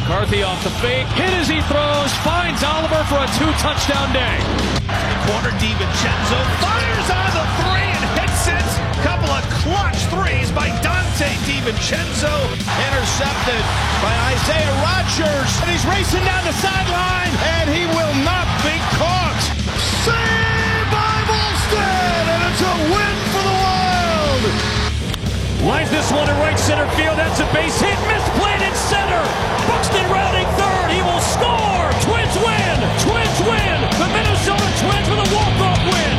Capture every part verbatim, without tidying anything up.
McCarthy off the fake, hit as he throws, finds Oliver for a two-touchdown day. Corner DiVincenzo fires on the three and hits it. Couple of clutch threes by Dante DiVincenzo. Intercepted by Isaiah Rodgers. And he's racing down the sideline, and he will not be caught. Saved by Volstead, and it's a win for the Wild. Lines this one to right center field. That's a base hit. Misplayed in center. Buxton rounding third. He will score. Twins win. Twins win. The Minnesota Twins with a walk-off win.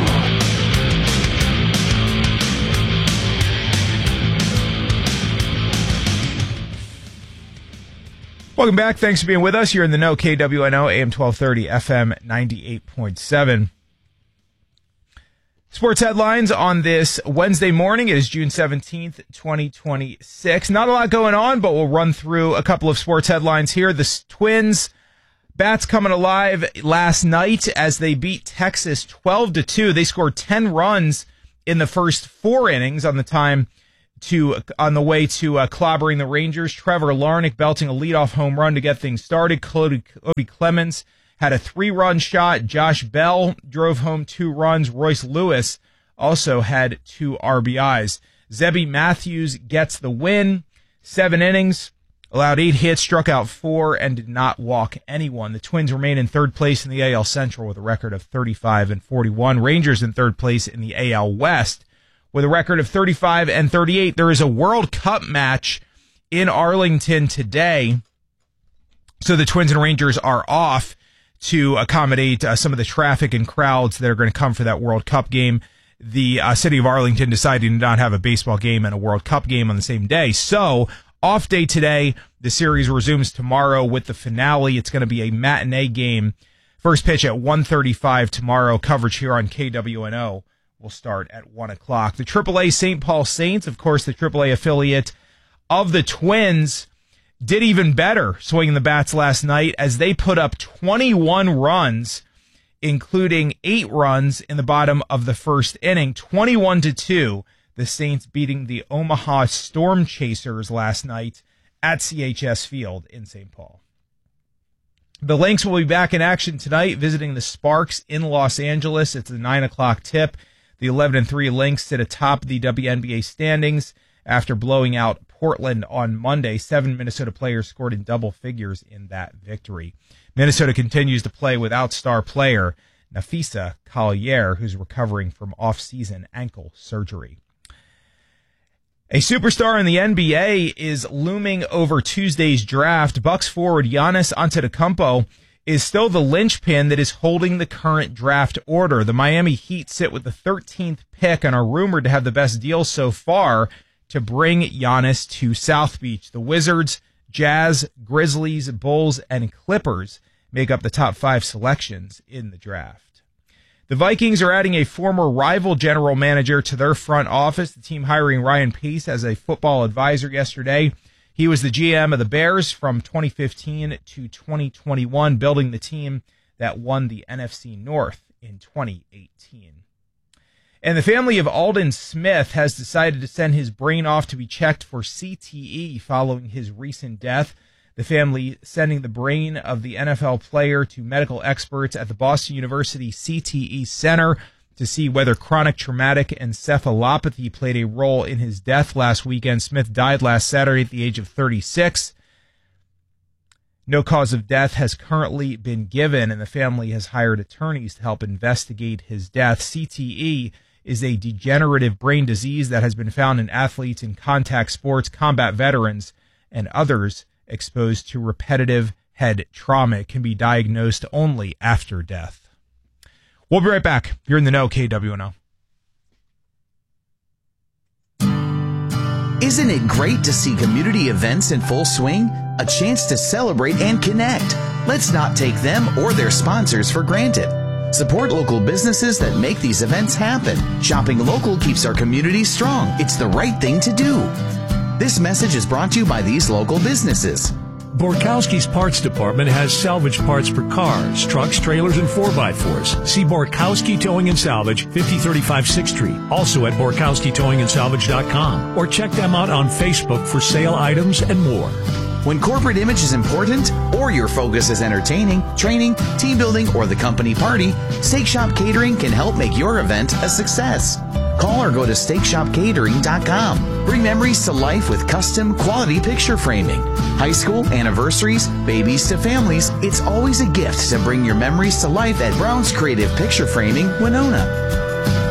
Welcome back. Thanks for being with us. You're in the know. K W N O, A M twelve thirty, F M ninety-eight point seven. Sports headlines on this Wednesday morning. It is June seventeenth, twenty twenty-six. Not a lot going on, but we'll run through a couple of sports headlines here. The Twins bats coming alive last night as they beat Texas twelve to two. They scored ten runs in the first four innings on the time to on the way to uh, clobbering the Rangers. Trevor Larnach belting a leadoff home run to get things started. Cody, Cody Clemens had a three-run shot. Josh Bell drove home two runs. Royce Lewis also had two R B Is. Zebby Matthews gets the win. Seven innings, allowed eight hits, struck out four, and did not walk anyone. The Twins remain in third place in the A L Central with a record of thirty-five and forty-one. Rangers in third place in the A L West with a record of thirty-five and thirty-eight. There is a World Cup match in Arlington today, so the Twins and Rangers are off to accommodate uh, some of the traffic and crowds that are going to come for that World Cup game. The uh, city of Arlington decided to not have a baseball game and a World Cup game on the same day. So, off day today. The series resumes tomorrow with the finale. It's going to be a matinee game. First pitch at one thirty-five tomorrow. Coverage here on K W N O will start at one o'clock. The triple A Saint Paul Saints, of course, the triple A affiliate of the Twins, did even better swinging the bats last night as they put up twenty-one runs, including eight runs in the bottom of the first inning, twenty-one to two. The Saints beating the Omaha Storm Chasers last night at C H S Field in Saint Paul. The Lynx will be back in action tonight, visiting the Sparks in Los Angeles. It's a nine o'clock tip. The eleven and three Lynx sit atop the W N B A standings after blowing out Portland on Monday. Seven Minnesota players scored in double figures in that victory. Minnesota continues to play without star player Nafisa Collier, who's recovering from off-season ankle surgery. A superstar in the N B A is looming over Tuesday's draft. Bucks forward Giannis Antetokounmpo is still the linchpin that is holding the current draft order. The Miami Heat sit with the thirteenth pick and are rumored to have the best deal so far to bring Giannis to South Beach. The Wizards, Jazz, Grizzlies, Bulls, and Clippers make up the top five selections in the draft. The Vikings are adding a former rival general manager to their front office. The team hiring Ryan Pace as a football advisor yesterday. He was the G M of the Bears from twenty fifteen to twenty twenty-one, building the team that won the N F C North in twenty eighteen. And the family of Aldon Smith has decided to send his brain off to be checked for C T E following his recent death. The family sending the brain of the N F L player to medical experts at the Boston University C T E Center to see whether chronic traumatic encephalopathy played a role in his death last weekend. Smith died last Saturday at the age of thirty-six. No cause of death has currently been given, and the family has hired attorneys to help investigate his death. C T E is a degenerative brain disease that has been found in athletes in contact sports, combat veterans, and others exposed to repetitive head trauma. It can be diagnosed only after death. We'll be right back. You're in the know, K W N O. Isn't it great to see community events in full swing? A chance to celebrate and connect. Let's not take them or their sponsors for granted. Support local businesses that make these events happen. Shopping local keeps our community strong. It's the right thing to do. This message is brought to you by these local businesses. Borkowski's Parts Department has salvage parts for cars, trucks, trailers, and four by fours. See Borkowski Towing and Salvage, fifty thirty-five sixth Street. Also at borkowski towing and salvage dot com. Or check them out on Facebook for sale items and more. When corporate image is important, or your focus is entertaining, training, team building, or the company party, Steak Shop Catering can help make your event a success. Call or go to steak shop catering dot com. Bring memories to life with custom quality picture framing. High school, anniversaries, babies to families, it's always a gift to bring your memories to life at Brown's Creative Picture Framing, Winona.